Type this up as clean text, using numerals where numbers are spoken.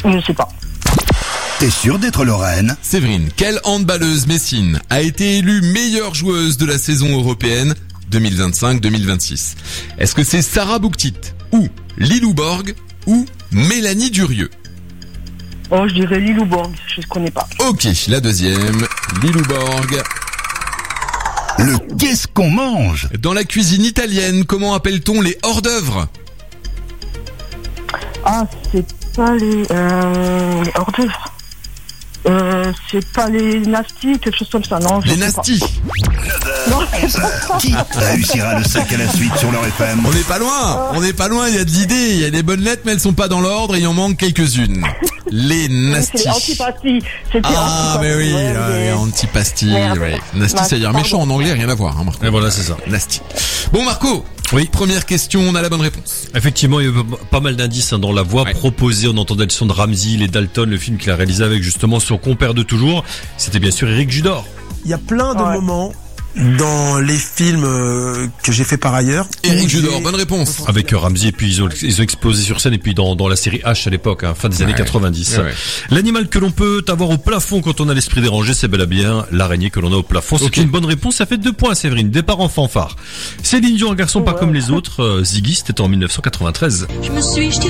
Je sais pas. T'es sûr d'être Lorraine? Séverine, quelle handballeuse messine a été élue meilleure joueuse de la saison européenne 2025-2026? Est-ce que c'est Sarah Bouktit ou Lilou Borg ou Mélanie Durieux? Oh, je dirais Lilou Borg, je ne connais pas. Ok, la deuxième, Lilou Borg. Le qu'est-ce qu'on mange? Dans la cuisine italienne, comment appelle-t-on les hors-d'œuvre? Ah, c'est pas les hors d'œuvre. C'est pas les nasty, quelque chose comme ça, non? Les nasty. Non, Qui réussira le sac à la suite sur leur FM? On n'est pas loin, il y a de l'idée, il y a des bonnes lettres mais elles sont pas dans l'ordre et il en manque quelques-unes. Les nasty. c'est les antipastilles. C'était Ah, mais oui, antipasti, Merde. ouais. Nasty, c'est à dire méchant en anglais, rien à voir, hein, Marco. Et voilà, c'est ça. Nasty. Bon, Marco. Oui. Première question, on a la bonne réponse. Effectivement, il y a eu pas mal d'indices dans la voix proposée. On entendait le son de Ramsey, les Dalton, le film qu'il a réalisé avec justement son compère de toujours. C'était bien sûr Éric Judor. Il y a plein de moments dans les films que j'ai fait par ailleurs. Éric Judor, bonne réponse. Avec Ramsey, et puis ils ont explosé sur scène, et puis dans la série H à l'époque, hein, fin des années 90. Ouais. L'animal que l'on peut avoir au plafond quand on a l'esprit dérangé, c'est bel et bien l'araignée que l'on a au plafond. C'est une bonne réponse, ça fait 2 points, Séverine. Départ en fanfare. Céline Dion, un garçon pas comme les autres. Ziggy, c'était en 1993. Je me suis jeté